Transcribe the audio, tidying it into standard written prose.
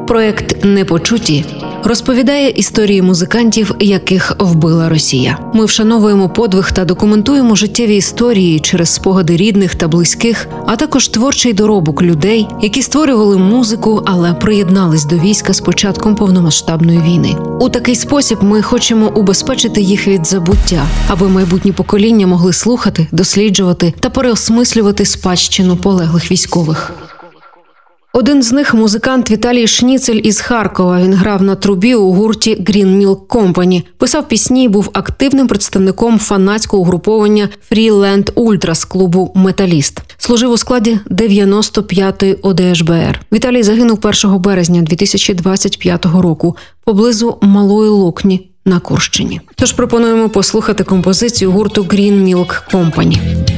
Проект «Непочуті» розповідає історії музикантів, яких вбила Росія. Ми вшановуємо подвиг та документуємо життєві історії через спогади рідних та близьких, а також творчий доробок людей, які створювали музику, але приєднались до війська з початком повномасштабної війни. У такий спосіб ми хочемо убезпечити їх від забуття, аби майбутні покоління могли слухати, досліджувати та переосмислювати спадщину полеглих військових. Один з них – музикант Віталій Шніцель із Харкова. Він грав на трубі у гурті Green Milk Company, писав пісні і був активним представником фанатського угруповання Freeland Ultras клубу «Металіст». Служив у складі 95-ї ОДШБР. Віталій загинув 1 березня 2025 року поблизу Малої Локні на Курщині. Тож пропонуємо послухати композицію гурту Green Milk Company.